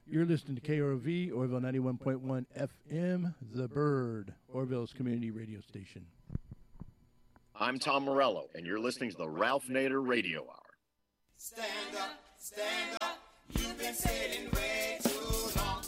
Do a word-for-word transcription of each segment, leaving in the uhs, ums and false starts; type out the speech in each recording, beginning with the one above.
You're listening to K R O V, Orville ninety-one point one F M, The Bird, Orville's community radio station. I'm Tom Morello, and you're listening to the Ralph Nader Radio Hour. Stand up, stand up, you've been sailing way too long.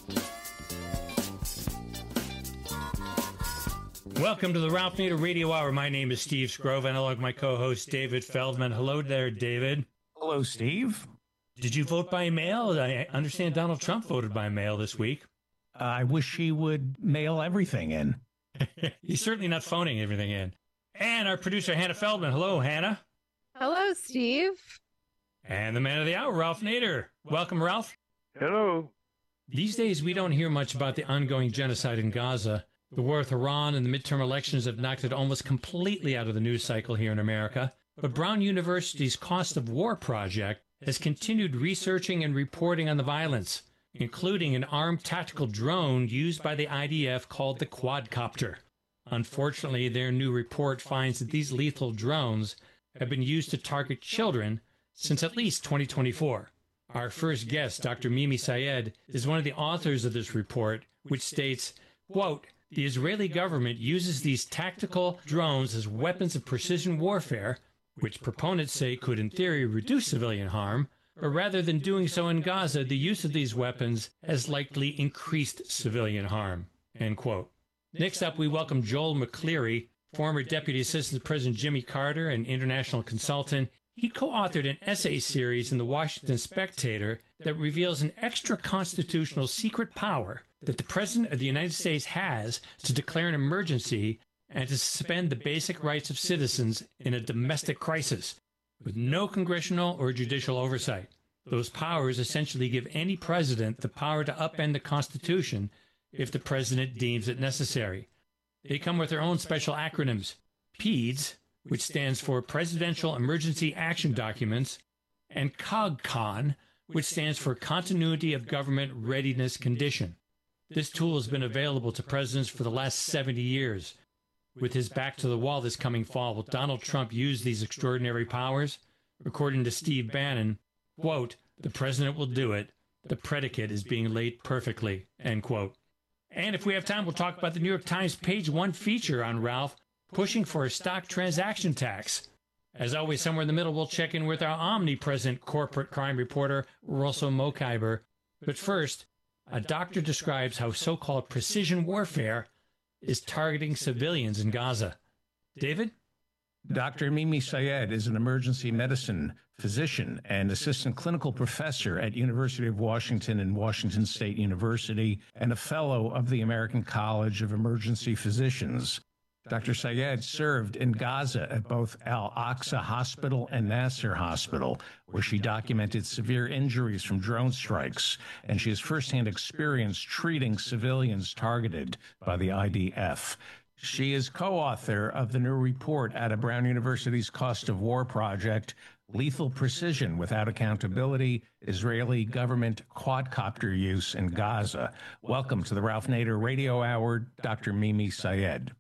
Welcome to the Ralph Nader Radio Hour. My name is Steve Scrove, and along with my co-host David Feldman. Hello there, David. Hello, Steve. Did you vote by mail? I understand Donald Trump voted by mail this week. Uh, I wish he would mail everything in. He's certainly not phoning everything in. And our producer, Hannah Feldman. Hello, Hannah. Hello, Steve. And the man of the hour, Ralph Nader. Welcome, Ralph. Hello. These days, we don't hear much about the ongoing genocide in Gaza. The war with Iran and the midterm elections have knocked it almost completely out of the news cycle here in America. But Brown University's Cost of War project has continued researching and reporting on the violence, including an armed tactical drone used by the I D F called the quadcopter. Unfortunately, their new report finds that these lethal drones have been used to target children since at least twenty twenty-four. Our first guest, Doctor Mimi Sayed, is one of the authors of this report, which states, quote, "The Israeli government uses these tactical drones as weapons of precision warfare, which proponents say could in theory reduce civilian harm, but rather than doing so in Gaza, the use of these weapons has likely increased civilian harm." End quote. Next up, we welcome Joel McCleary, former Deputy Assistant President Jimmy Carter and international consultant. He co-authored an essay series in the Washington Spectator that reveals an extra-constitutional secret power that the President of the United States has to declare an emergency and to suspend the basic rights of citizens in a domestic crisis, with no congressional or judicial oversight. Those powers essentially give any president the power to upend the Constitution if the president deems it necessary. They come with their own special acronyms, PEDS, which stands for Presidential Emergency Action Documents, and COGCON, which stands for Continuity of Government Readiness Condition. This tool has been available to presidents for the last seventy years. With his back to the wall this coming fall, will Donald Trump use these extraordinary powers? According to Steve Bannon, quote, "The president will do it. The predicate is being laid perfectly," end quote. And if we have time, we'll talk about the New York Times page one feature on Ralph pushing for a stock transaction tax. As always, somewhere in the middle, we'll check in with our omnipresent corporate crime reporter, Russell Mokhiber. But first, a doctor describes how so-called precision warfare is targeting civilians in Gaza. David? Doctor Mimi Sayed is an emergency medicine physician and assistant clinical professor at University of Washington and Washington State University and a fellow of the American College of Emergency Physicians. Doctor Sayed served in Gaza at both Al-Aqsa Hospital and Nasser Hospital, where she documented severe injuries from drone strikes, and she has firsthand experience treating civilians targeted by the I D F. She is co-author of the new report out of Brown University's Cost of War project, Lethal Precision Without Accountability, Israeli Government Quadcopter Use in Gaza. Welcome to the Ralph Nader Radio Hour, Doctor Mimi Sayed.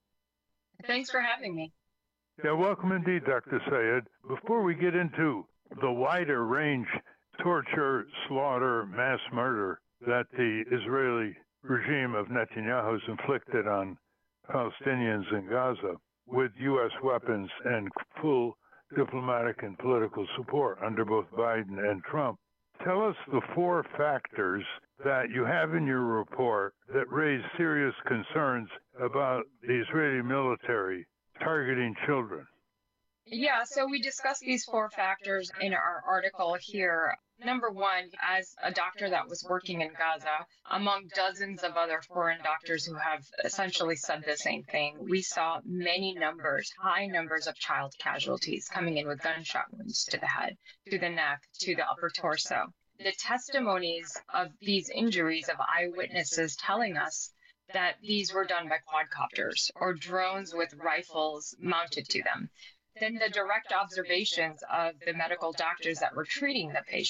Thanks for having me. Yeah, welcome indeed, Doctor Sayed. Before we get into the wider range torture, slaughter, mass murder that the Israeli regime of Netanyahu has inflicted on Palestinians in Gaza with U S weapons and full diplomatic and political support under both Biden and Trump, tell us the four factors that you have in your report that raise serious concerns about the Israeli military targeting children. Yeah, so we discussed these four factors in our article here. Number one, as a doctor that was working in Gaza, among dozens of other foreign doctors who have essentially said the same thing, we saw many numbers, high numbers of child casualties coming in with gunshot wounds to the head, to the neck, to the upper torso. The testimonies of these injuries of eyewitnesses telling us that these were done by quadcopters or drones with rifles mounted to them. Then the direct observations of the medical doctors that were treating the patient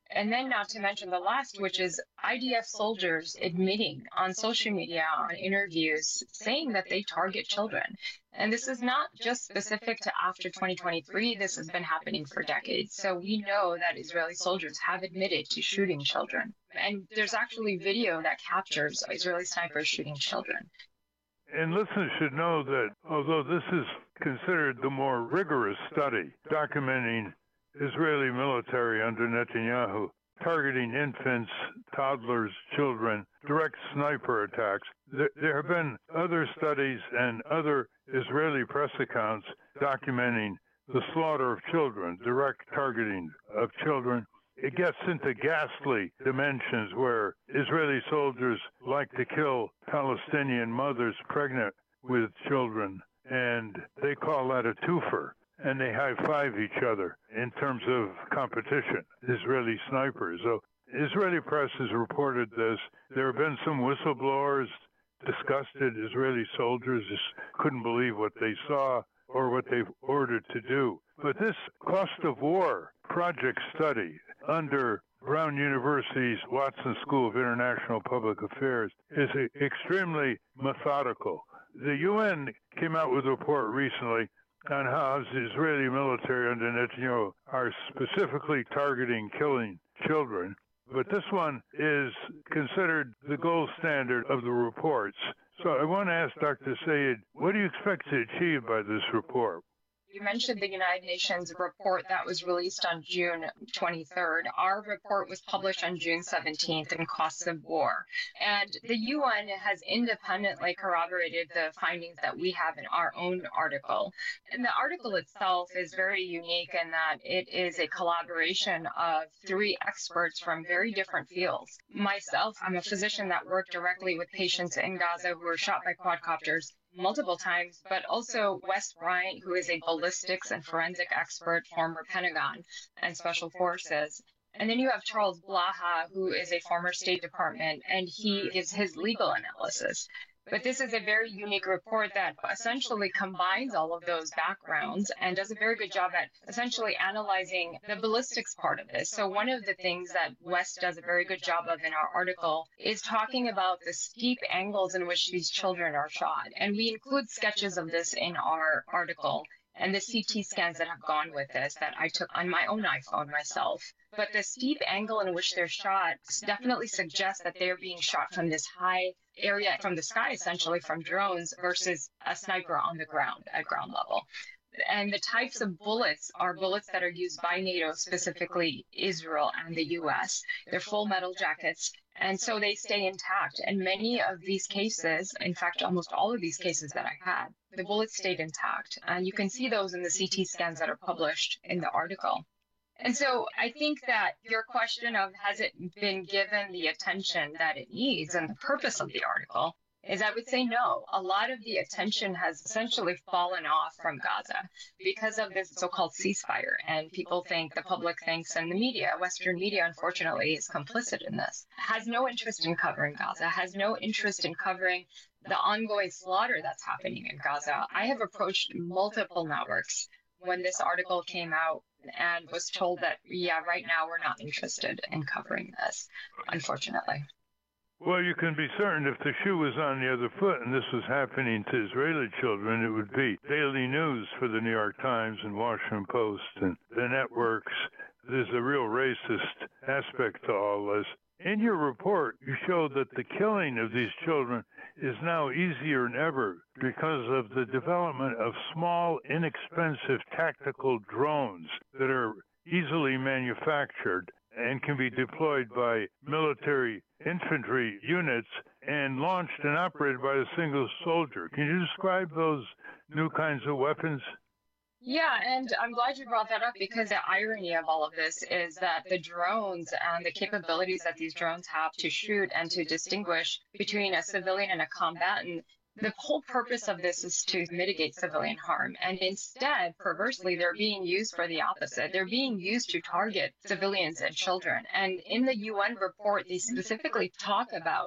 And then not to mention the last, which is I D F soldiers admitting on social media, on interviews, saying that they target children. And this is not just specific to after twenty twenty-three. This has been happening for decades. So we know that Israeli soldiers have admitted to shooting children. And there's actually video that captures Israeli snipers shooting children. And listeners should know that although this is considered the more rigorous study documenting Israeli military under Netanyahu targeting infants, toddlers, children, direct sniper attacks, there, there have been other studies and other Israeli press accounts documenting the slaughter of children, direct targeting of children. It gets into ghastly dimensions where Israeli soldiers like to kill Palestinian mothers pregnant with children, and they call that a twofer. And they high-five each other in terms of competition, Israeli snipers. So Israeli press has reported this. There have been some whistleblowers, disgusted Israeli soldiers, just couldn't believe what they saw or what they've ordered to do. But this cost of war project study under Brown University's Watson School of International Public Affairs is extremely methodical. The U N came out with a report recently on how the Israeli military under Netanyahu are specifically targeting killing children. But this one is considered the gold standard of the reports. So I want to ask Doctor Sayed, what do you expect to achieve by this report? You mentioned the United Nations report that was released on June twenty-third. Our report was published on June seventeenth in Costs of War. And the U N has independently corroborated the findings that we have in our own article. And the article itself is very unique in that it is a collaboration of three experts from very different fields. Myself, I'm a physician that worked directly with patients in Gaza who were shot by quadcopters multiple times, but also Wes Bryant, who is a ballistics and forensic expert, former Pentagon and Special Forces. And then you have Charles Blaha, who is a former State Department, and he gives his legal analysis. But this is a very unique report that essentially combines all of those backgrounds and does a very good job at essentially analyzing the ballistics part of this. So one of the things that Wes does a very good job of in our article is talking about the steep angles in which these children are shot. And we include sketches of this in our article and the C T scans that have gone with this that I took on my own iPhone myself. But the steep angle in which they're shot definitely suggests that they're being shot from this high area from the sky, essentially from drones, versus a sniper on the ground at ground level. And the types of bullets are bullets that are used by NATO, specifically Israel and the U S. They're full metal jackets, and so they stay intact. And many of these cases, in fact, almost all of these cases that I had, the bullets stayed intact. And you can see those in the C T scans that are published in the article. And so I think that your question of has it been given the attention that it needs and the purpose of the article is I would say no. A lot of the attention has essentially fallen off from Gaza because of this so-called ceasefire. And people think, the public thinks, and the media, Western media, unfortunately, is complicit in this, has no interest in covering Gaza, has no interest in covering the ongoing slaughter that's happening in Gaza. I have approached multiple networks when this article came out and was told that, yeah, right now we're not interested in covering this, unfortunately. Well, you can be certain if the shoe was on the other foot and this was happening to Israeli children, it would be daily news for the New York Times and Washington Post and the networks. There's a real racist aspect to all this. In your report, you show that the killing of these children is now easier than ever because of the development of small, inexpensive tactical drones that are easily manufactured and can be deployed by military infantry units and launched and operated by a single soldier. Can you describe those new kinds of weapons? Yeah, and I'm glad you brought that up because the irony of all of this is that the drones and the capabilities that these drones have to shoot and to distinguish between a civilian and a combatant, the whole purpose of this is to mitigate civilian harm. And instead, perversely, they're being used for the opposite. They're being used to target civilians and children. And in the U N report, they specifically talk about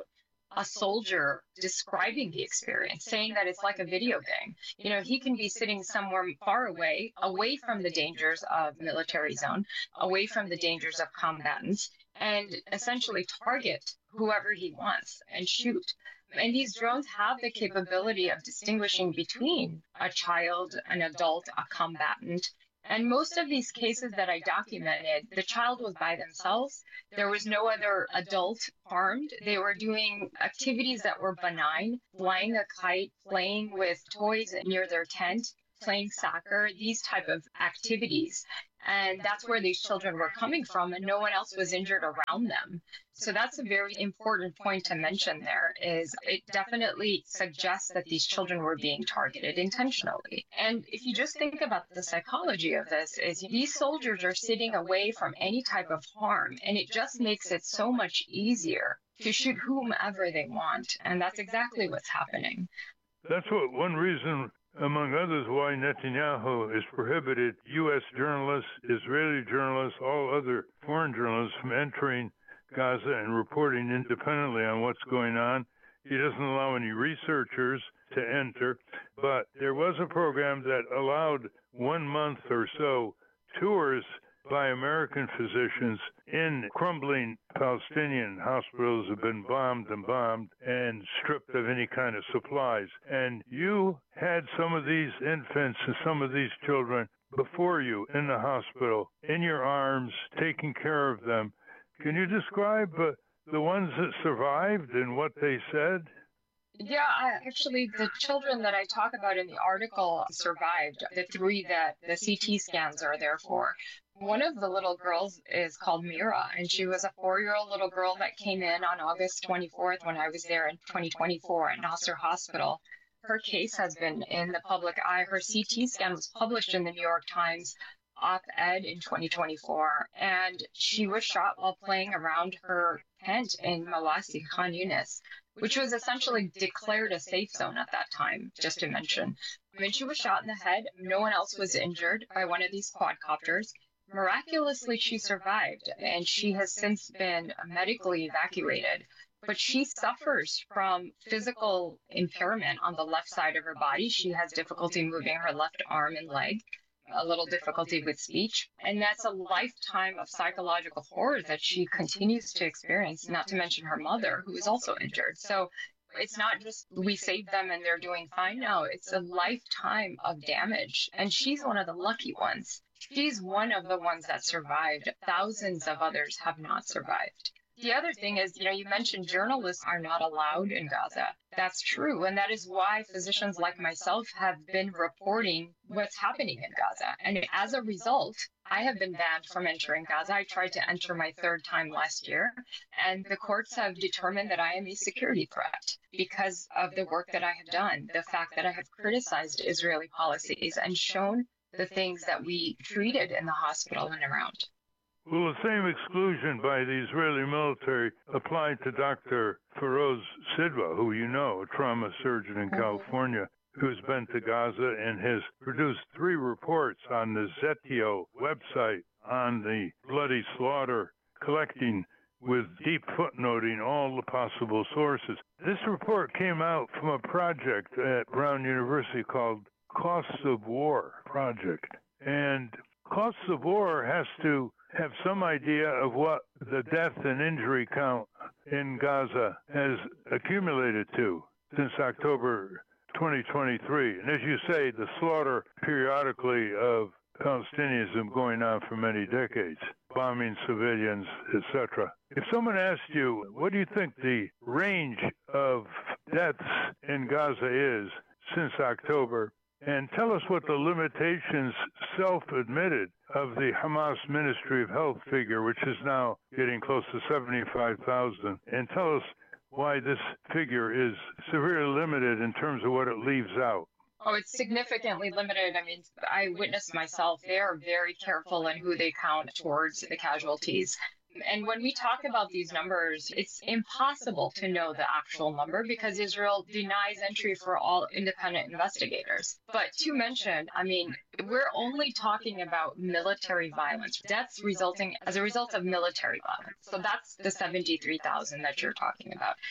a soldier describing the experience, saying that it's like a video game. You know, he can be sitting somewhere far away, away from the dangers of military zone, away from the dangers of combatants, and essentially target whoever he wants and shoot. And these drones have the capability of distinguishing between a child, an adult, a combatant. And most of these cases that I documented, the child was by themselves. There was no other adult harmed. They were doing activities that were benign, flying a kite, playing with toys near their tent, playing soccer, these type of activities. And that's where these children were coming from, and no one else was injured around them. So that's a very important point to mention there, is it definitely suggests that these children were being targeted intentionally. And if you just think about the psychology of this, is these soldiers are sitting away from any type of harm, and it just makes it so much easier to shoot whomever they want. And that's exactly what's happening. That's what one reason, among others, why Netanyahu has prohibited U S journalists, Israeli journalists, all other foreign journalists from entering Gaza and reporting independently on what's going on. He doesn't allow any researchers to enter, but there was a program that allowed one month or so tours by American physicians in crumbling Palestinian hospitals have been bombed and bombed and stripped of any kind of supplies. And you had some of these infants and some of these children before you in the hospital, in your arms, taking care of them. Can you describe uh, the ones that survived and what they said? Yeah, I, actually, the children that I talk about in the article survived, the three that the C T scans are there for. One of the little girls is called Mira, and she was a four-year-old little girl that came in on August twenty-fourth when I was there in twenty twenty-four at Nasser Hospital. Her case has been in the public eye. Her C T scan was published in the New York Times op-ed in twenty twenty-four, and she was shot while playing around her tent in Mawasi, Khan Yunis, which was essentially declared a safe zone at that time, just to mention. I mean, she was shot in the head. No one else was injured by one of these quadcopters. Miraculously, she survived, and she has since been medically evacuated. But she suffers from physical impairment on the left side of her body. She has difficulty moving her left arm and leg, a little difficulty with speech. And that's a lifetime of psychological horror that she continues to experience, not to mention her mother, who is also injured. So it's not just we saved them and they're doing fine. No, it's a lifetime of damage. And she's one of the lucky ones. She's one of the ones that survived. Thousands of others have not survived. The other thing is, you know, you mentioned journalists are not allowed in Gaza. That's true. And that is why physicians like myself have been reporting what's happening in Gaza. And as a result, I have been banned from entering Gaza. I tried to enter my third time last year, and the courts have determined that I am a security threat because of the work that I have done, the fact that I have criticized Israeli policies and shown the things that we treated in the hospital and around. Well, the same exclusion by the Israeli military applied to Doctor Feroz Sidva, who you know, a trauma surgeon in California, who's been to Gaza and has produced three reports on the Zetio website on the bloody slaughter, collecting with deep footnoting all the possible sources. This report came out from a project at Brown University called Costs of War Project. And Costs of War has to have some idea of what the death and injury count in Gaza has accumulated to since October twenty twenty-three. And as you say, the slaughter periodically of Palestinians has been going on for many decades, bombing civilians, et cetera. If someone asked you, what do you think the range of deaths in Gaza is since October, and tell us what the limitations, self-admitted, of the Hamas Ministry of Health figure, which is now getting close to seventy-five thousand, and tell us why this figure is severely limited in terms of what it leaves out. Oh, it's significantly limited. I mean, I witnessed myself. They are very careful in who they count towards the casualties. And when we talk about these numbers, it's impossible to know the actual number because Israel denies entry for all independent investigators. But to mention, I mean, we're only talking about military violence, deaths resulting as a result of military violence. So that's the seventy-three thousand that you're talking about.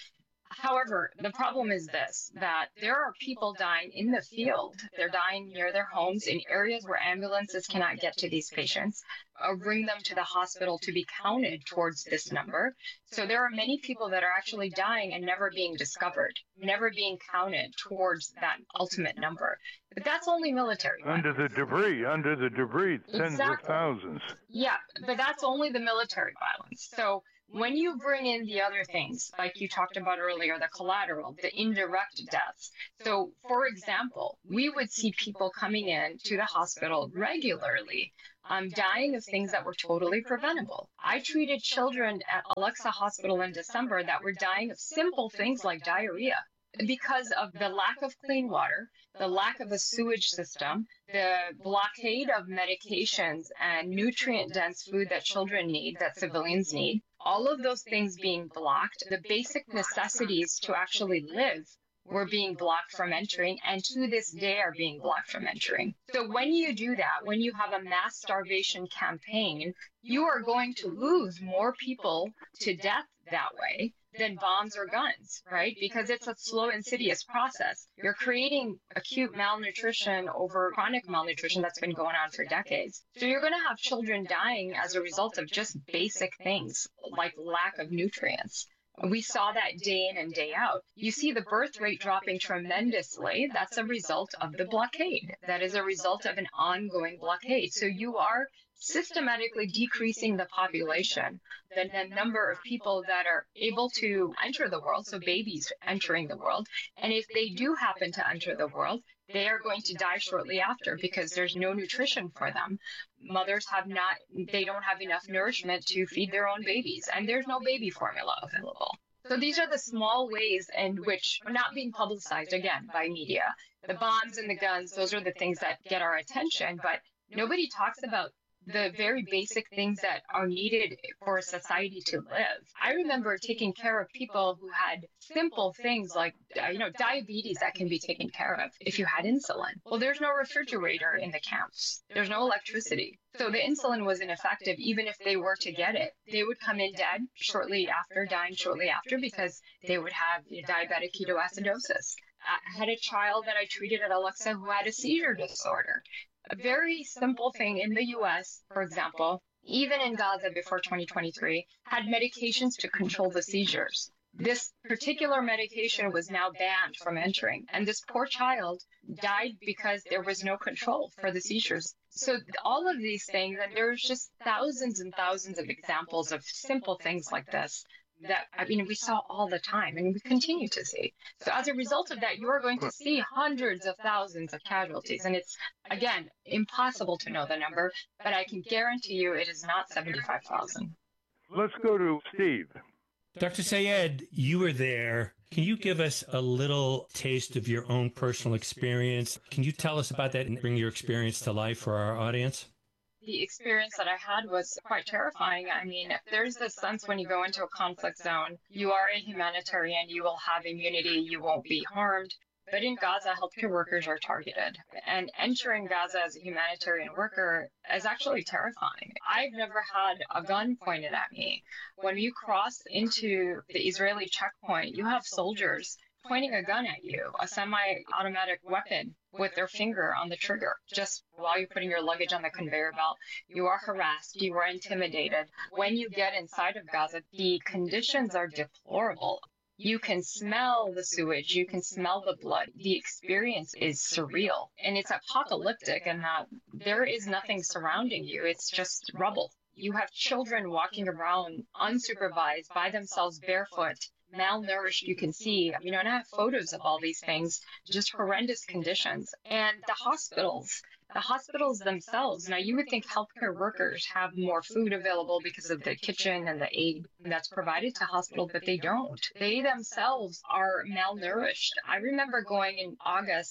However, the problem is this, that there are people dying in the field. They're dying near their homes in areas where ambulances cannot get to these patients or bring them to the hospital to be counted towards this number. So there are many people that are actually dying and never being discovered, never being counted towards that ultimate number. But that's only military. Under the debris, under the debris, tens Exactly. of thousands. Yeah, but that's only the military violence. So when you bring in the other things, like you talked about earlier, the collateral, the indirect deaths. So, for example, we would see people coming in to the hospital regularly, um, dying of things that were totally preventable. I treated children at Alexa Hospital in December that were dying of simple things like diarrhea because of the lack of clean water, the lack of a sewage system, the blockade of medications and nutrient-dense food that children need, that civilians need. All of those things being blocked, the basic necessities to actually live were being blocked from entering, and to this day are being blocked from entering. So when you do that, when you have a mass starvation campaign, you are going to lose more people to death that way than bombs or guns, right? Because it's a slow, insidious process. You're creating acute malnutrition over chronic malnutrition that's been going on for decades. So you're going to have children dying as a result of just basic things like lack of nutrients. We saw that day in and day out. You see the birth rate dropping tremendously. That's a result of the blockade. That is a result of an ongoing blockade. So you are systematically decreasing the population, the, the number of people that are able to enter the world, so babies entering the world. And if they do happen to enter the world, they are going to die shortly after because there's no nutrition for them. Mothers have not, they don't have enough nourishment to feed their own babies, and there's no baby formula available. So these are the small ways in which are not being publicized, again, by media. The bombs and the guns, those are the things that get our attention, but nobody talks about the very basic things that are needed for a society to live. I remember taking care of people who had simple things like, uh, you know, diabetes that can be taken care of if you had insulin. Well, there's no refrigerator in the camps. There's no electricity. So the insulin was ineffective even if they were to get it. They would come in dead shortly after, dying shortly after, because they would have you know, diabetic ketoacidosis. I had a child that I treated at Alexa who had a seizure disorder. A very simple thing in the U S, for example, even in Gaza before twenty twenty-three, had medications to control the seizures. This particular medication was now banned from entering, and this poor child died because there was no control for the seizures. So all of these things, and there's just thousands and thousands of examples of simple things like this that, I mean, we saw all the time and we continue to see. So as a result of that, you are going to see hundreds of thousands of casualties. And it's, again, impossible to know the number, but I can guarantee you it is not seventy-five thousand. Let's go to Steve. Doctor Sayed, you were there. Can you give us a little taste of your own personal experience? Can you tell us about that and bring your experience to life for our audience? The experience that I had was quite terrifying. I mean, there's this sense when you go into a conflict zone, you are a humanitarian, you will have immunity, you won't be harmed. But in Gaza, healthcare workers are targeted. And entering Gaza as a humanitarian worker is actually terrifying. I've never had a gun pointed at me. When you cross into the Israeli checkpoint, you have soldiers pointing a gun at you, a semi-automatic weapon with their finger on the trigger, just while you're putting your luggage on the conveyor belt. You are harassed, you are intimidated. When you get inside of Gaza, the conditions are deplorable. You can smell the sewage, you can smell the blood. The experience is surreal, and it's apocalyptic in that there is nothing surrounding you. It's just rubble. You have children walking around unsupervised, by themselves, barefoot, malnourished, you can see, you know, and I have photos of all these things, just horrendous conditions. And the hospitals, the hospitals themselves, now you would think healthcare workers have more food available because of the kitchen and the aid that's provided to hospitals, but they don't. They themselves are malnourished. I remember going in August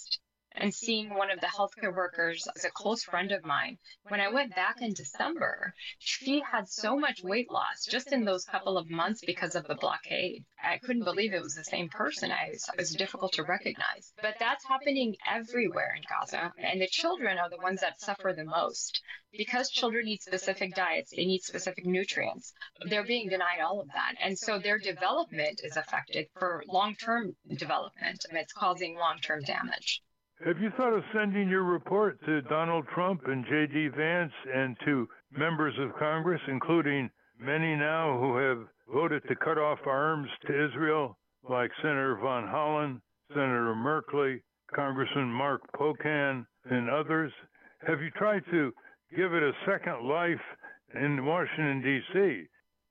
and seeing one of the healthcare workers as a close friend of mine. When I went back in December, she had so much weight loss just in those couple of months because of the blockade. I couldn't believe it was the same person. I was, it was difficult to recognize. But that's happening everywhere in Gaza, and the children are the ones that suffer the most. Because children need specific diets, they need specific nutrients, they're being denied all of that. And so their development is affected for long-term development, and it's causing long-term damage. Have you thought of sending your report to Donald Trump and J D Vance and to members of Congress, including many now who have voted to cut off arms to Israel, like Senator Von Hollen, Senator Merkley, Congressman Mark Pocan, and others? Have you tried to give it a second life in Washington, D C?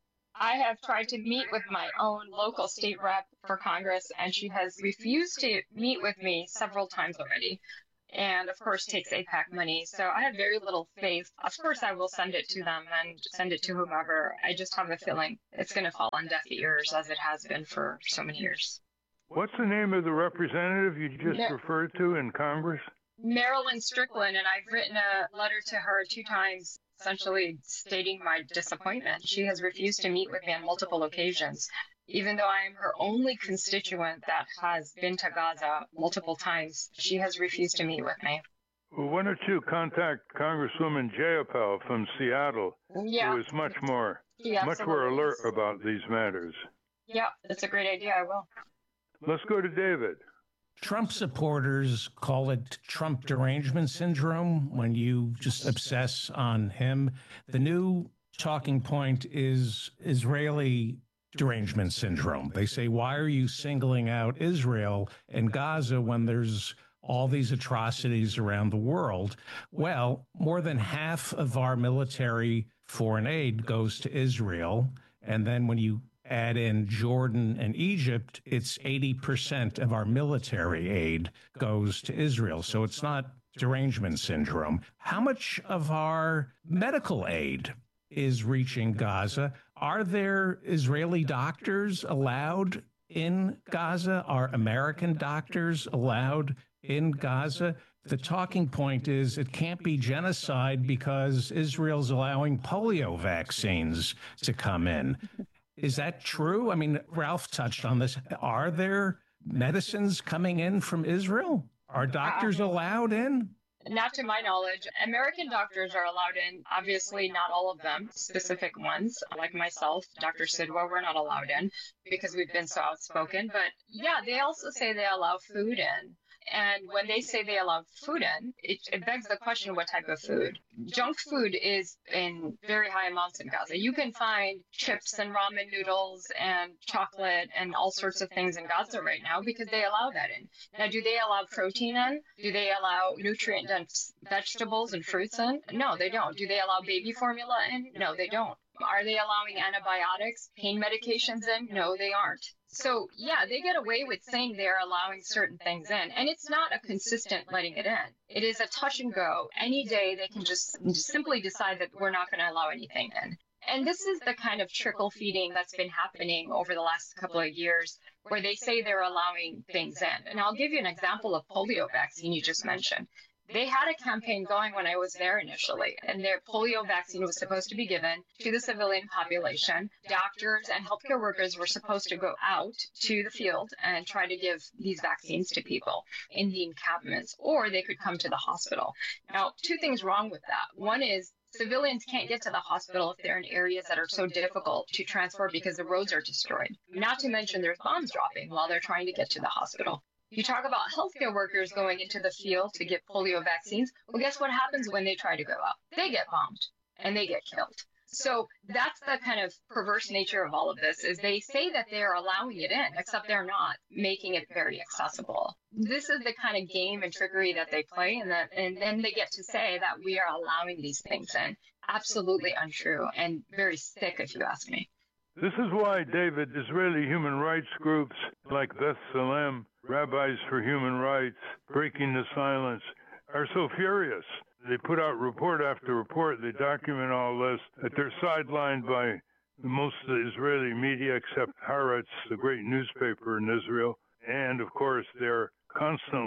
I have tried to meet with my own local state rep for Congress, and she has refused to meet with me several times already, and of course takes A PAC money. So I have very little faith. Of course, I will send it to them and send it to whomever. I just have a feeling it's going to fall on deaf ears, as it has been for so many years. What's the name of the representative you just Mar- referred to in Congress? Marilyn Strickland, and I've written a letter to her two times, essentially stating my disappointment. She has refused to meet with me on multiple occasions, even though I am her only constituent that has been to Gaza multiple times. She has refused to meet with me. Well, why don't you contact Congresswoman Jayapal from Seattle, Yeah. who is much more, Yeah, much more alert about these matters. Yeah, that's a great idea. I will. Let's go to David. Trump supporters call it Trump derangement syndrome when you just obsess on him. The new talking point is Israeli derangement syndrome. They say, why are you singling out Israel and Gaza when there's all these atrocities around the world? Well, more than half of our military foreign aid goes to Israel. And then when you add in Jordan and Egypt, it's eighty percent of our military aid goes to Israel. So it's not derangement syndrome. How much of our medical aid is reaching Gaza? Are there Israeli doctors allowed in Gaza? Are American doctors allowed in Gaza? The talking point is it can't be genocide because Israel's allowing polio vaccines to come in. Is that true? I mean, Ralph touched on this. Are there medicines coming in from Israel? Are doctors allowed in? Not to my knowledge. American doctors are allowed in. Obviously, not all of them, specific ones, like myself, Doctor Sidwa, we're not allowed in because we've been so outspoken. But yeah, they also say they allow food in. And when they say they allow food in, it, it begs the question, what type of food? Junk food is in very high amounts in Gaza. You can find chips and ramen noodles and chocolate and all sorts of things in Gaza right now because they allow that in. Now, do they allow protein in? Do they allow nutrient-dense vegetables and fruits in? No, they don't. Do they allow baby formula in? No, they don't. Are they allowing antibiotics, pain medications in? No, they aren't. So, yeah, they get away with saying they're allowing certain things in. And it's not a consistent letting it in. It is a touch and go. Any day they can just simply decide that we're not going to allow anything in. And this is the kind of trickle feeding that's been happening over the last couple of years where they say they're allowing things in. And I'll give you an example of polio vaccine you just mentioned. They had a campaign going when I was there initially, and their polio vaccine was supposed to be given to the civilian population. Doctors and healthcare workers were supposed to go out to the field and try to give these vaccines to people in the encampments, or they could come to the hospital. Now, two things wrong with that. One is civilians can't get to the hospital if they're in areas that are so difficult to transport because the roads are destroyed. Not to mention there's bombs dropping while they're trying to get to the hospital. You talk about healthcare workers going into the field to get polio vaccines. Well, guess what happens when they try to go out? They get bombed and they get killed. So that's the kind of perverse nature of all of this, is they say that they're allowing it in, except they're not making it very accessible. This is the kind of game and trickery that they play, and that, and then they get to say that we are allowing these things in. Absolutely untrue and very sick, if you ask me. This is why, David, Israeli human rights groups like Beth Salem, Rabbis for Human Rights, Breaking the Silence, are so furious. They put out report after report. They document all this, that they're sidelined by most of the Israeli media except Haaretz, the great newspaper in Israel. And, of course, they're constantly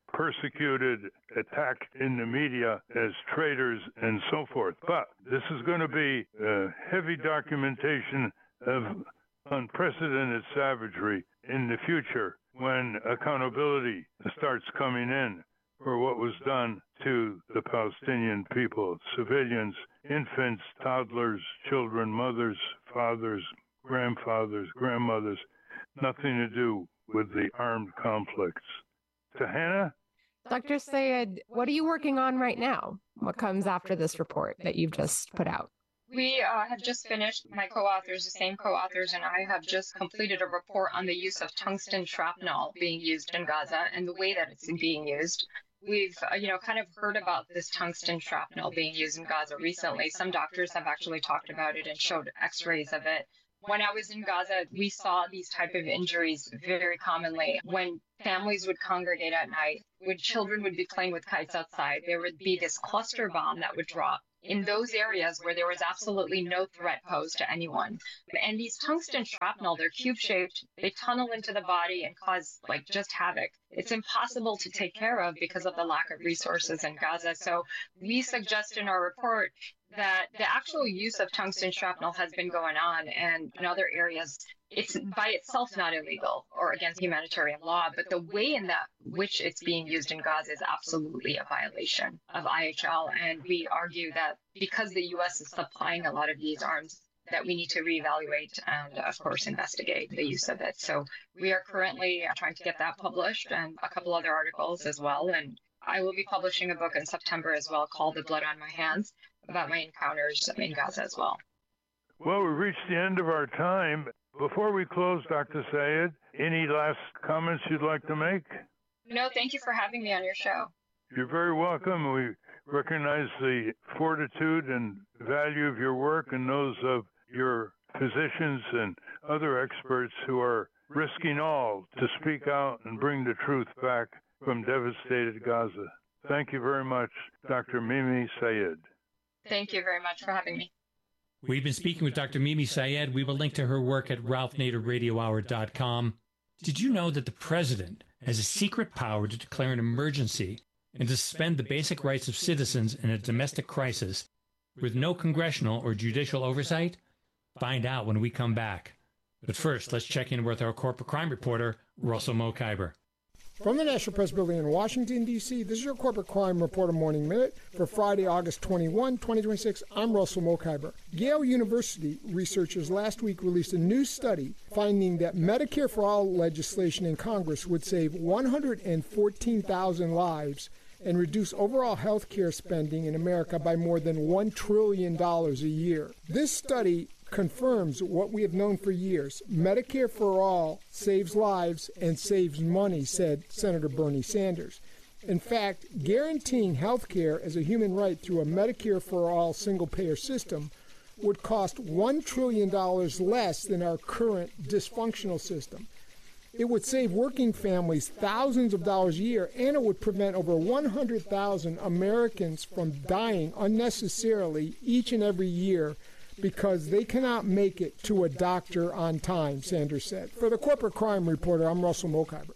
persecuted, attacked in the media as traitors and so forth. But this is going to be a heavy documentation of unprecedented savagery in the future when accountability starts coming in for what was done to the Palestinian people, civilians, infants, toddlers, children, mothers, fathers, grandfathers, grandmothers, nothing to do with the armed conflicts. To Hannah? Doctor Sayed, what are you working on right now? What comes after this report that you've just put out? We uh, have just finished, my co-authors, the same co-authors, and I have just completed a report on the use of tungsten shrapnel being used in Gaza and the way that it's being used. We've, uh, you know, kind of heard about this tungsten shrapnel being used in Gaza recently. Some doctors have actually talked about it and showed x-rays of it. When I was in Gaza, we saw these type of injuries very commonly. When families would congregate at night, when children would be playing with kites outside, there would be this cluster bomb that would drop in those areas where there was absolutely no threat posed to anyone. And these tungsten shrapnel, they're cube-shaped, they tunnel into the body and cause like just havoc. It's impossible to take care of because of the lack of resources in Gaza. So we suggest in our report that the actual use of tungsten shrapnel has been going on, and in other areas, it's by itself not illegal or against humanitarian law, but the way in that which it's being used in Gaza is absolutely a violation of I H L. And we argue that because the U S is supplying a lot of these arms, that we need to reevaluate and, of course, investigate the use of it. So we are currently trying to get that published and a couple other articles as well. And I will be publishing a book in September as well called The Blood on My Hands about my encounters in Gaza as well. Well, we've reached the end of our time. Before we close, Doctor Sayed, any last comments you'd like to make? No, thank you for having me on your show. You're very welcome. We recognize the fortitude and value of your work and those of your physicians and other experts who are risking all to speak out and bring the truth back from devastated Gaza. Thank you very much, Doctor Mimi Sayed. Thank you very much for having me. We've been speaking with Doctor Mimi Sayed. We will link to her work at ralph nader radio hour dot com. Did you know that the president has a secret power to declare an emergency and to suspend the basic rights of citizens in a domestic crisis with no congressional or judicial oversight? Find out when we come back. But first, let's check in with our corporate crime reporter, Russell Mokhiber. From the National Press Building in Washington, D C, this is your Corporate Crime Reporter Morning Minute for Friday, August twenty-first, twenty twenty-six. I'm Russell Mokhiber. Yale University researchers last week released a new study finding that Medicare for All legislation in Congress would save one hundred fourteen thousand lives and reduce overall health care spending in America by more than one trillion dollars a year. This study confirms what we have known for years. Medicare for All saves lives and saves money, said Senator Bernie Sanders. In fact, guaranteeing health care as a human right through a Medicare for All single-payer system would cost one trillion dollars less than our current dysfunctional system. It would save working families thousands of dollars a year, and it would prevent over one hundred thousand Americans from dying unnecessarily each and every year because they cannot make it to a doctor on time, Sanders said. For the Corporate Crime Reporter, I'm Russell Mokhiber.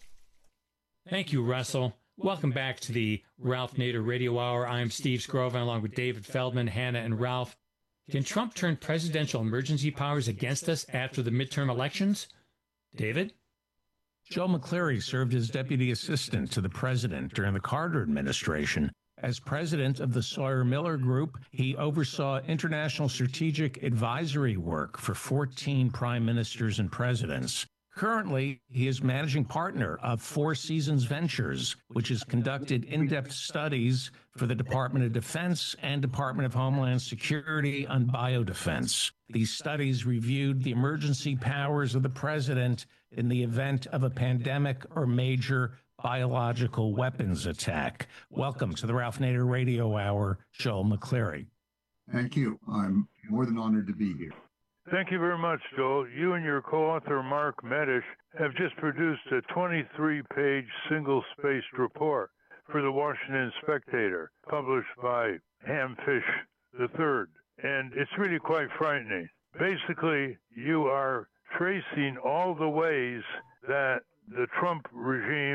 Thank you, Russell. Welcome back to the Ralph Nader Radio Hour. I'm Steve Scrovan, along with David Feldman, Hannah, and Ralph. Can Trump turn presidential emergency powers against us after the midterm elections? David? Joe McCleary served as deputy assistant to the president during the Carter administration. As president of the Sawyer-Miller Group, he oversaw international strategic advisory work for fourteen prime ministers and presidents. Currently, he is managing partner of Four Seasons Ventures, which has conducted in-depth studies for the Department of Defense and Department of Homeland Security on biodefense. These studies reviewed the emergency powers of the president in the event of a pandemic or major biological weapons attack. Welcome to the Ralph Nader Radio Hour, Joel McCleary. Thank you. I'm more than honored to be here. Thank you very much, Joel. You and your co-author, Mark Medish, have just produced a twenty-three page single-spaced report for the Washington Spectator, published by Hamfish the third. And it's really quite frightening. Basically, you are tracing all the ways that the Trump regime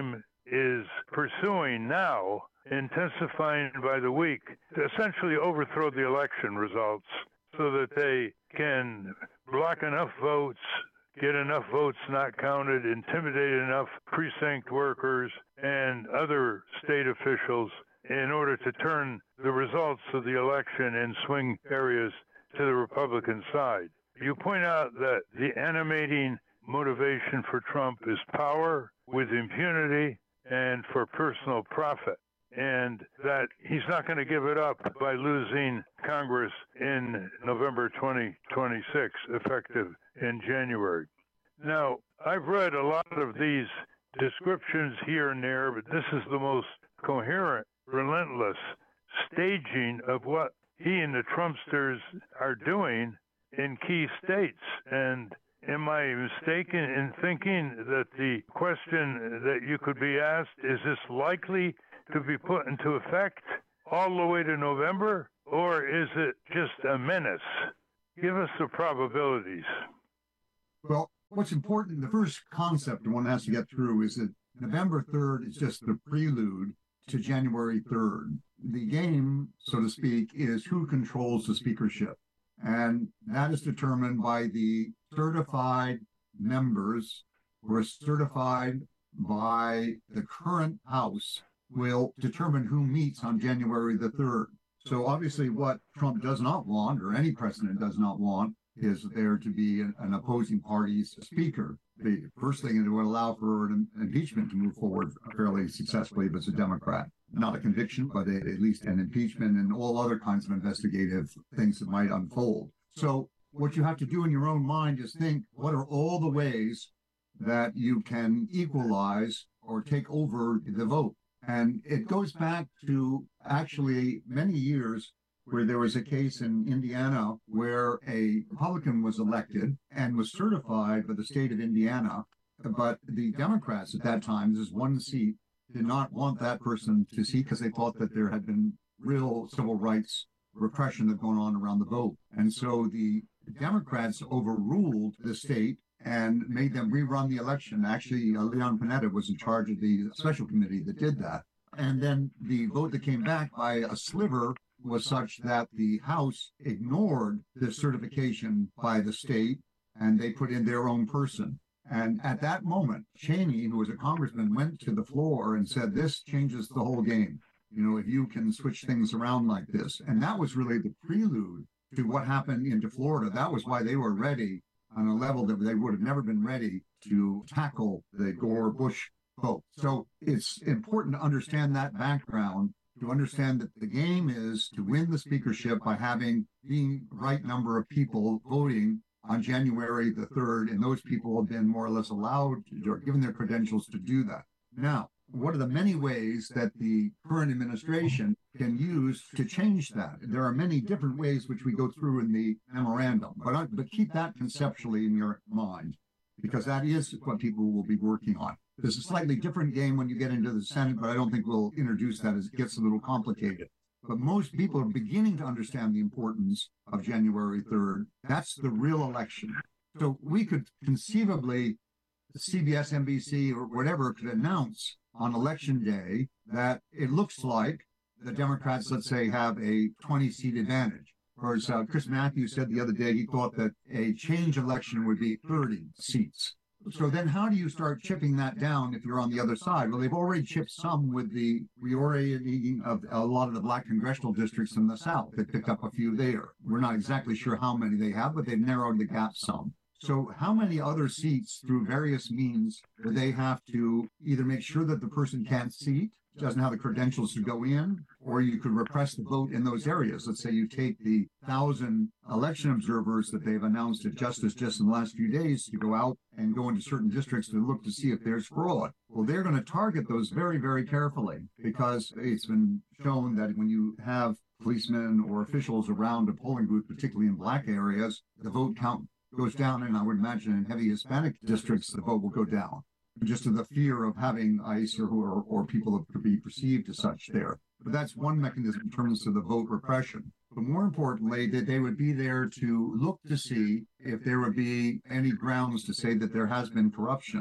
is pursuing now, intensifying by the week, to essentially overthrow the election results so that they can block enough votes, get enough votes not counted, intimidate enough precinct workers and other state officials in order to turn the results of the election in swing areas to the Republican side. You point out that the animating motivation for Trump is power with impunity and for personal profit, and that he's not going to give it up by losing Congress in November twenty twenty-six, effective in January. Now, I've read a lot of these descriptions here and there, but this is the most coherent, relentless staging of what he and the Trumpsters are doing in key states. And am I mistaken in thinking that the question that you could be asked, is this likely to be put into effect all the way to November, or is it just a menace? Give us the probabilities. Well, what's important, the first concept one has to get through is that November third is just the prelude to January third. The game, so to speak, is who controls the speakership. And that is determined by the certified members who are certified by the current House will determine who meets on January the third. So obviously what Trump does not want, or any president does not want, is there to be an, an opposing party's speaker. The first thing, it would allow for an impeachment to move forward fairly successfully if it's a Democrat. Not a conviction, but a, at least an impeachment and all other kinds of investigative things that might unfold. So what you have to do in your own mind is think, what are all the ways that you can equalize or take over the vote? And it goes back to actually many years where there was a case in Indiana where a Republican was elected and was certified by the state of Indiana, but the Democrats at that time, this is one seat, did not want that person to see because they thought that there had been real civil rights repression that going on around the vote. And so the Democrats overruled the state and made them rerun the election. Actually, uh, Leon Panetta was in charge of the special committee that did that. And then the vote that came back by a sliver was such that the House ignored the certification by the state and they put in their own person. And at that moment, Cheney, who was a congressman, went to the floor and said, this changes the whole game. You know, if you can switch things around like this. And that was really the prelude to what happened into Florida. That was why they were ready on a level that they would have never been ready to tackle the Gore-Bush vote. So it's important to understand that background, to understand that the game is to win the speakership by having the right number of people voting on January the third, and those people have been more or less allowed or given their credentials to do that. Now, what are the many ways that the current administration can use to change that? There are many different ways which we go through in the memorandum, but, I, but keep that conceptually in your mind, because that is what people will be working on. There's a slightly different game when you get into the Senate, but I don't think we'll introduce that as it gets a little complicated. But most people are beginning to understand the importance of January third. That's the real election. So we could conceivably, C B S, N B C, or whatever could announce on election day that it looks like the Democrats, let's say, have a twenty-seat advantage. Or as uh, Chris Matthews said the other day, he thought that a change election would be thirty seats. So then how do you start chipping that down if you're on the other side? Well, they've already chipped some with the reorienting of a lot of the black congressional districts in the South. They picked up a few there. We're not exactly sure how many they have, but they've narrowed the gap some. So how many other seats through various means do they have to either make sure that the person can't seat, doesn't have the credentials to go in, or you could repress the vote in those areas? Let's say you take the thousand election observers that they've announced at Justice just in the last few days to go out and go into certain districts to look to see if there's fraud. Well, they're going to target those very, very carefully, because it's been shown that when you have policemen or officials around a polling booth, particularly in black areas, the vote count goes down, and I would imagine in heavy Hispanic districts, the vote will go down, just to the fear of having ICE or, or, or people that could be perceived as such there. But that's one mechanism in terms of the vote repression. But more importantly, that they would be there to look to see if there would be any grounds to say that there has been corruption,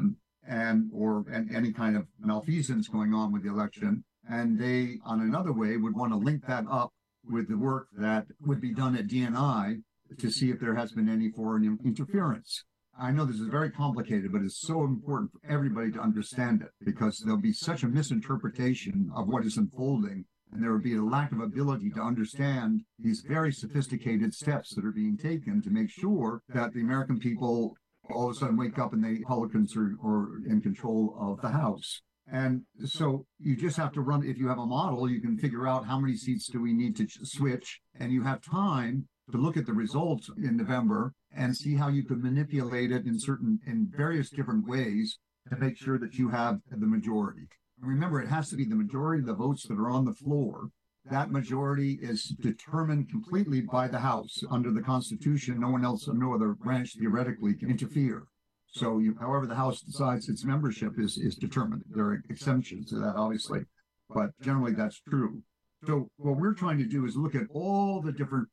and or and any kind of malfeasance going on with the election. And they, on another way, would want to link that up with the work that would be done at D N I to see if there has been any foreign interference. I know this is very complicated, but it's so important for everybody to understand it, because there'll be such a misinterpretation of what is unfolding, and there will be a lack of ability to understand these very sophisticated steps that are being taken to make sure that the American people all of a sudden wake up and the Republicans are, are in control of the House. And so you just have to run, if you have a model, you can figure out how many seats do we need to switch, and you have time to look at the results in November and see how you could manipulate it in certain, in various different ways to make sure that you have the majority. Remember, it has to be the majority of the votes that are on the floor. That majority is determined completely by the House. Under the Constitution, no one else, no other branch theoretically can interfere. So you, however the House decides its membership is, is determined. There are exceptions to that, obviously, but generally that's true. So what we're trying to do is look at all the different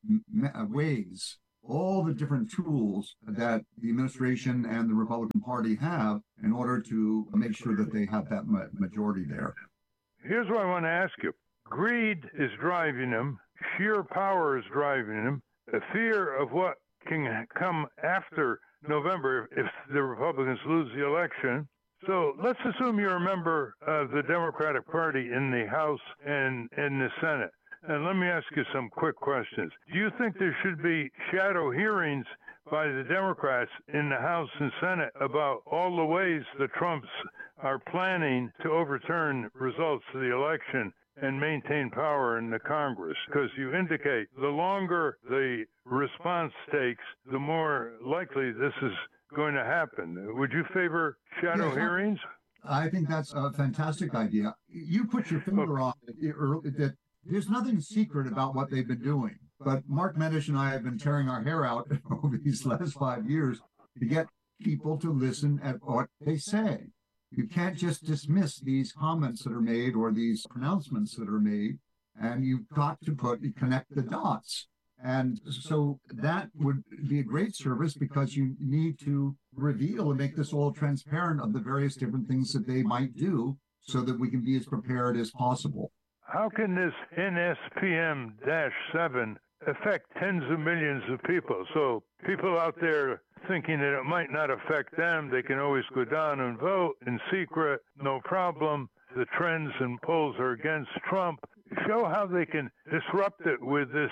ways, all the different tools that the administration and the Republican Party have in order to make sure that they have that majority there. Here's what I want to ask you. Greed is driving them. Sheer power is driving them. A fear of what can come after November if the Republicans lose the election. So let's assume you're a member of the Democratic Party in the House and in the Senate. And let me ask you some quick questions. Do you think there should be shadow hearings by the Democrats in the House and Senate about all the ways the Trumps are planning to overturn results of the election and maintain power in the Congress? Because you indicate the longer the response takes, the more likely this is going to happen. Would you favor shadow yes, hearings? I think that's a fantastic idea. You put your finger on it, that there's nothing secret about what they've been doing. But Mark Medish and I have been tearing our hair out over these last five years to get people to listen at what they say. You can't just dismiss these comments that are made or these pronouncements that are made, and you've got to put connect the dots. And so that would be a great service, because you need to reveal and make this all transparent of the various different things that they might do so that we can be as prepared as possible. How can this N S P M seven affect tens of millions of people? So people out there thinking that it might not affect them, they can always go down and vote in secret, no problem. The trends and polls are against Trump. Show how they can disrupt it with this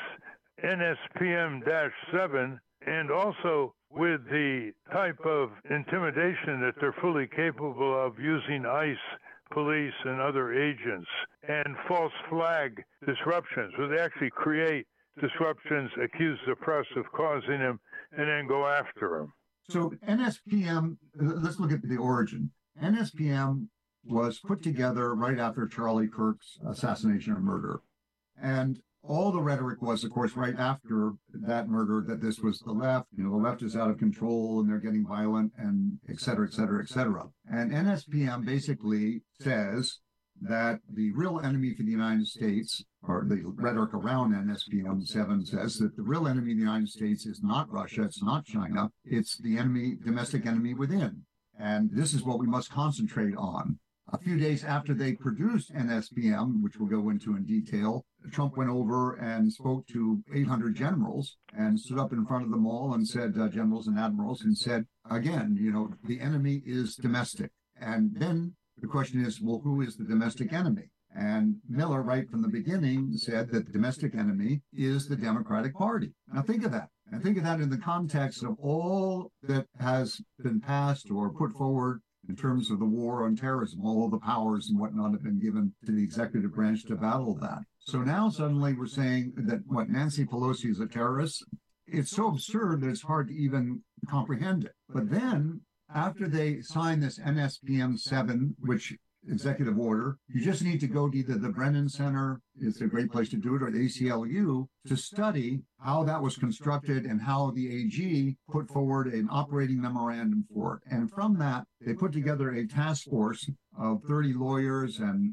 N S P M seven, and also with the type of intimidation that they're fully capable of using ICE, police, and other agents, and false flag disruptions, where they actually create disruptions, accuse the press of causing them, and then go after them. So N S P M, let's look at the origin. N S P M was put together right after Charlie Kirk's assassination or murder. And all the rhetoric was, of course, right after that murder, that this was the left, you know, the left is out of control and they're getting violent, and et cetera, et cetera, et cetera. And N S P M basically says that the real enemy for the United States, or the rhetoric around N S P M seven says that the real enemy of the United States is not Russia, it's not China, it's the enemy, domestic enemy within. And this is what we must concentrate on. A few days after they produced N S P M, which we'll go into in detail, Trump went over and spoke to eight hundred generals and stood up in front of them all and said, uh, generals and admirals, and said, again, you know, the enemy is domestic. And then the question is, well, who is the domestic enemy? And Miller, right from the beginning, said that the domestic enemy is the Democratic Party. Now think of that. And think of that in the context of all that has been passed or put forward in terms of the war on terrorism. All the powers and whatnot have been given to the executive branch to battle that. So now suddenly we're saying that, what, Nancy Pelosi is a terrorist? It's so absurd that it's hard to even comprehend it. But then, after they sign this N S P M seven, which executive order, you just need to go to either the Brennan Center, it's a great place to do it, or the A C L U, to study how that was constructed and how the A G put forward an operating memorandum for it. And from that, they put together a task force of thirty lawyers and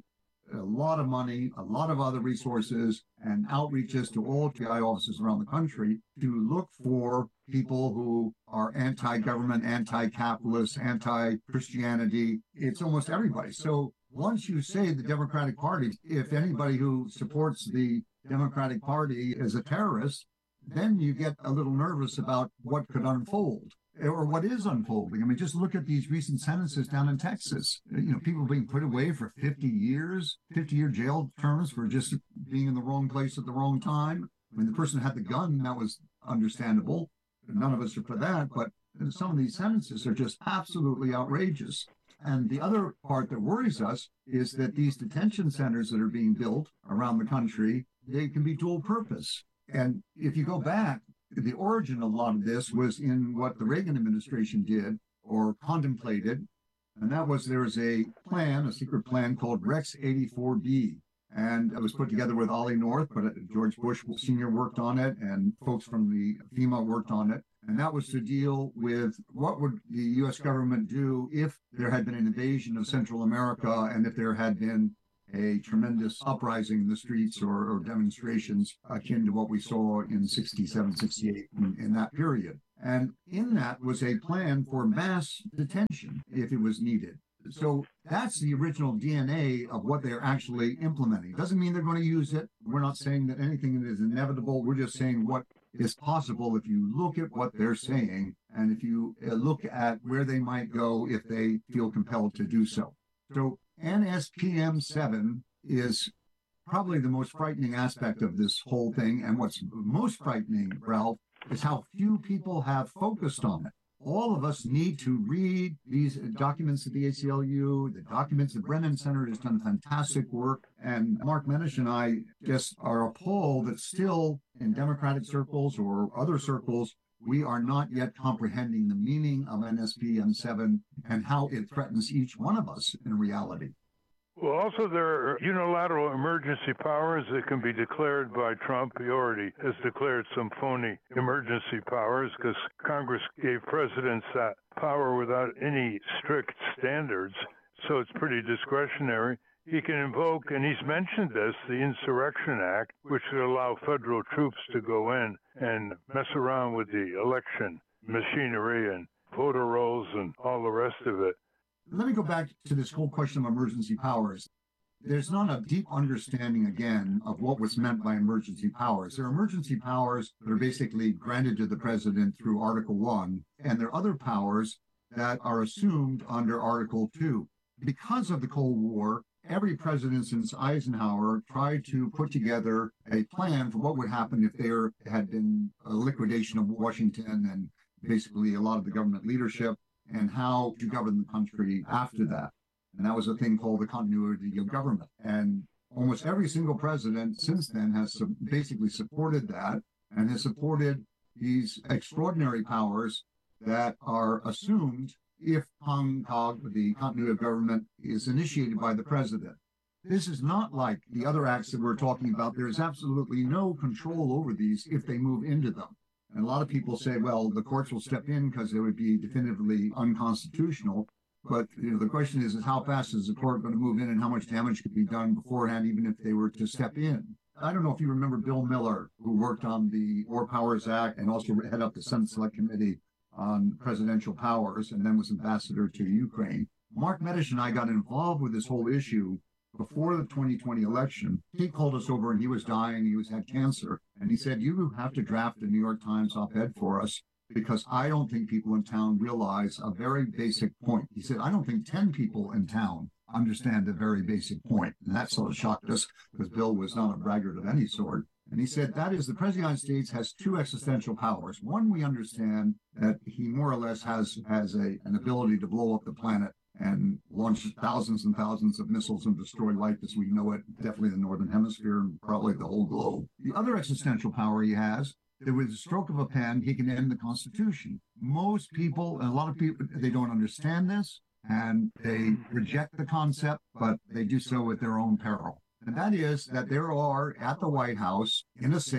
a lot of money, a lot of other resources, and outreaches to all G I offices around the country to look for people who are anti-government, anti-capitalist, anti-Christianity. It's almost everybody. So once you say the Democratic Party, if anybody who supports the Democratic Party is a terrorist, then you get a little nervous about what could unfold or what is unfolding. I mean, just look at these recent sentences down in Texas. You know, people being put away for fifty years, fifty-year jail terms for just being in the wrong place at the wrong time. I mean, the person had the gun, that was understandable. None of us are for that, but some of these sentences are just absolutely outrageous. And the other part that worries us is that these detention centers that are being built around the country, they can be dual purpose. And if you go back, the origin of a lot of this was in what the Reagan administration did or contemplated. And that was there was a plan, a secret plan called Rex eighty-four B. And it was put together with Ollie North, but George Bush Senior worked on it and folks from the FEMA worked on it. And that was to deal with what would the U S government do if there had been an invasion of Central America and if there had been a tremendous uprising in the streets or, or demonstrations akin to what we saw in sixty-seven, sixty-eight in, in that period. And in that was a plan for mass detention if it was needed. So that's the original D N A of what they're actually implementing. Doesn't mean they're going to use it. We're not saying that anything is inevitable. We're just saying what is possible if you look at what they're saying and if you look at where they might go if they feel compelled to do so. So N S P M seven is probably the most frightening aspect of this whole thing. And what's most frightening, Ralph, is how few people have focused on it. All of us need to read these documents at the A C L U, the documents the Brennan Center has done fantastic work. And Mark Medish and I just are appalled that still in Democratic circles or other circles, we are not yet comprehending the meaning of N S P M seven and how it threatens each one of us in reality. Well, also, there are unilateral emergency powers that can be declared by Trump. He already has declared some phony emergency powers because Congress gave presidents that power without any strict standards, so it's pretty discretionary. He can invoke, and he's mentioned this, the Insurrection Act, which would allow federal troops to go in and mess around with the election machinery and voter rolls and all the rest of it. Let me go back to this whole question of emergency powers. There's not a deep understanding, again, of what was meant by emergency powers. There are emergency powers that are basically granted to the president through Article one, and there are other powers that are assumed under Article two. Because of the Cold War, every president since Eisenhower tried to put together a plan for what would happen if there had been a liquidation of Washington and basically a lot of the government leadership, and how to govern the country after that. And that was a thing called the continuity of government. And almost every single president since then has sub- basically supported that and has supported these extraordinary powers that are assumed if CONCOG, the continuity of government, is initiated by the president. This is not like the other acts that we're talking about. There's absolutely no control over these if they move into them. And a lot of people say, well, the courts will step in because it would be definitively unconstitutional. But you know, the question is, is how fast is the court going to move in and how much damage could be done beforehand, even if they were to step in? I don't know if you remember Bill Miller, who worked on the War Powers Act and also head up the Senate Select Committee on presidential powers and then was ambassador to Ukraine. Mark Medish and I got involved with this whole issue before the twenty twenty election. He called us over and he was dying. He was had cancer. And he said, you have to draft a New York Times op-ed for us because I don't think people in town realize a very basic point. He said, I don't think ten people in town understand a very basic point. And that sort of shocked us because Bill was not a braggart of any sort. And he said, that is, the President of the United States has two existential powers. One, we understand that he more or less has, has a, an ability to blow up the planet and launch thousands and thousands of missiles and destroy life as we know it, definitely the Northern Hemisphere and probably the whole globe. The other existential power he has, that with the stroke of a pen, he can end the Constitution. Most people, and a lot of people, they don't understand this, and they reject the concept, but they do so at their own peril. And that is that there are, at the White House, in a safe,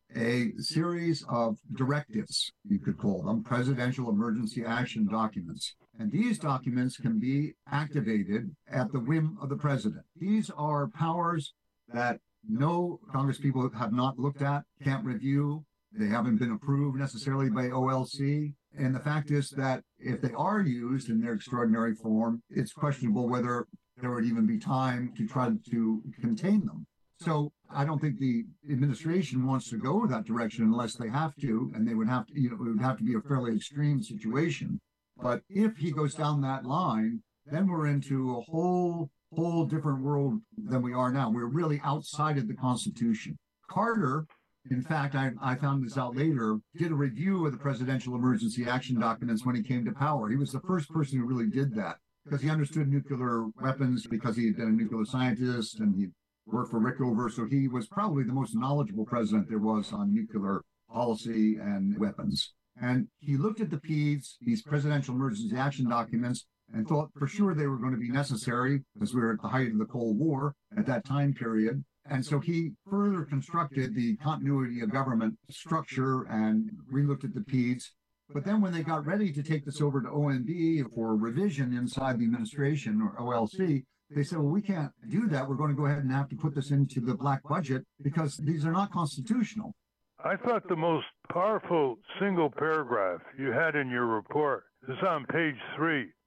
a series of directives, you could call them, presidential emergency action documents. And these documents can be activated at the whim of the president. These are powers that no Congress people have not looked at, can't review. They haven't been approved necessarily by O L C. And the fact is that if they are used in their extraordinary form, it's questionable whether there would even be time to try to contain them. So I don't think the administration wants to go that direction unless they have to, and they would have to, you know, it would have to be a fairly extreme situation. But if he goes down that line, then we're into a whole, whole different world than we are now. We're really outside of the Constitution. Carter, in fact, I, I found this out later, did a review of the presidential emergency action documents when he came to power. He was the first person who really did that because he understood nuclear weapons, because he had been a nuclear scientist and he worked for Rickover. So he was probably the most knowledgeable president there was on nuclear policy and weapons. And he looked at the P E Ds, these presidential emergency action documents, and thought for sure they were going to be necessary because we were at the height of the Cold War at that time period. And so he further constructed the continuity of government structure and relooked at the P E Ds. But then when they got ready to take this over to O M B for revision inside the administration or O L C, they said, well, we can't do that. We're going to go ahead and have to put this into the black budget because these are not constitutional. I thought the most powerful single paragraph you had in your report is on page three.